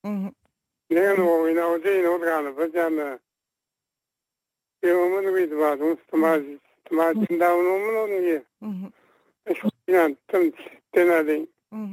내가 노이나 어제 노드가는 버잖아. 요먼 위드 바도 스마트 다운 오면 게. 그냥 좀 되나데.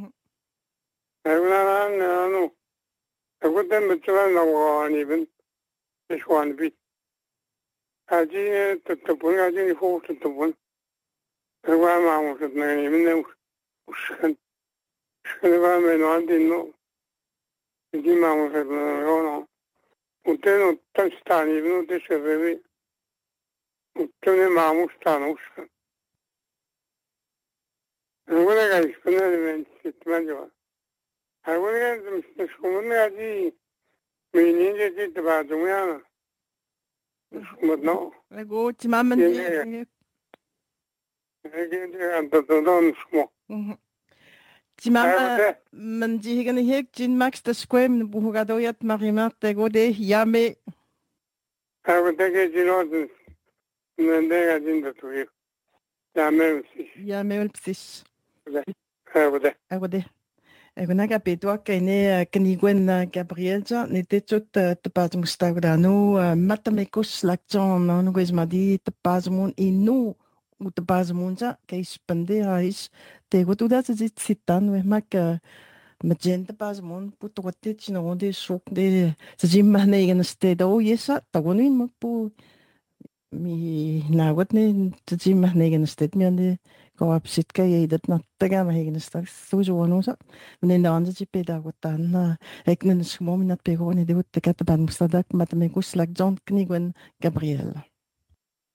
나는 나는 그때 몇주간 나고 아니면 시원 빛. 아직 또 보내지 호흡도 또 본. 그거 아무 무슨 내가 무슨 그거 나한테 너 이제 마음을 해보는 우때는 탄스타니 우때 세베비 우때는 마음을 스타노 누구네가 있으면 진짜 좋아. 알고는 좀 소문나지 미니제 짓도 봐주면 뭐노 Lego timamen 이게 안 떠도는 뭐 timama mendigen hek jin max de squem buhugado yat marimat de gode yame 하고 되게 지나는 내가 진짜 두요. 다음에 yame ul psis 하고 돼. agode egona kapetwa kene kanigwen Gabriel ja nete tot te pas mustagdano matamekos lakjon no gwesmadi te pas mun inu ut te pas munja kay spende ais te gotuda zit sitan we mak magenta pas mun putote chino de sok de zimane igen stedo yesa tagonin mo mi nawat ne zimane igen sted mi ande ko apsit ka yedat na taga ma igen stak sujo wono sa ne nanda ji peda gotan na ek ne smo minat pego ne de ut ka ta ban mustadak matame kus lak jon knigwen Gabriel